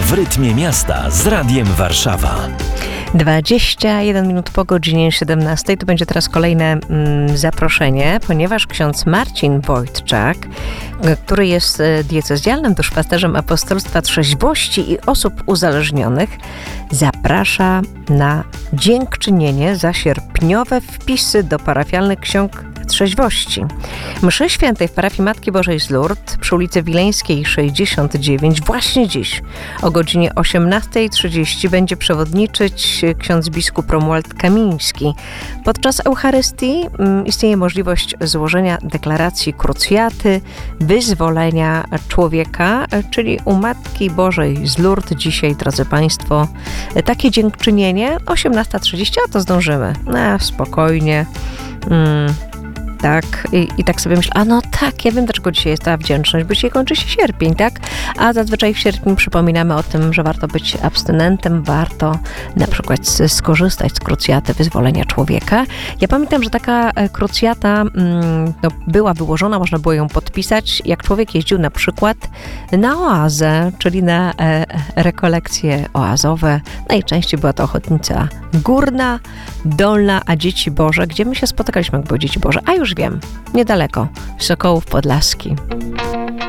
W rytmie miasta z Radiem Warszawa. 21 minut po godzinie 17. To będzie teraz kolejne zaproszenie, ponieważ ksiądz Marcin Wojtczak, który jest diecezjalnym duszpasterzem apostolstwa trzeźwości i osób uzależnionych, zaprasza na dziękczynienie za sierpniowe wpisy do parafialnych ksiąg trzeźwości. Mszy świętej w parafii Matki Bożej z Lourdes przy ulicy Wileńskiej 69 właśnie dziś o godzinie 18:30 będzie przewodniczyć ksiądz biskup Romuald Kamiński. Podczas Eucharystii istnieje możliwość złożenia deklaracji krucjaty, wyzwolenia człowieka, czyli u Matki Bożej z Lourdes dzisiaj, drodzy Państwo, takie dziękczynienie 18:30, a to zdążymy. Spokojnie. Tak, i tak sobie myślę, no tak, ja wiem, dlaczego dzisiaj jest ta wdzięczność, bo dzisiaj kończy się sierpień, tak? A zazwyczaj w sierpniu przypominamy o tym, że warto być abstynentem, warto na przykład skorzystać z krucjaty wyzwolenia człowieka. Ja pamiętam, że taka krucjata była wyłożona, można było ją podpisać, jak człowiek jeździł na przykład na oazę, czyli na rekolekcje oazowe. Najczęściej była to Ochotnica Górna, Dolna, a Dzieci Boże, gdzie my się spotykaliśmy, jak były Dzieci Boże, a już wiem, niedaleko, Sokołów Podlaski.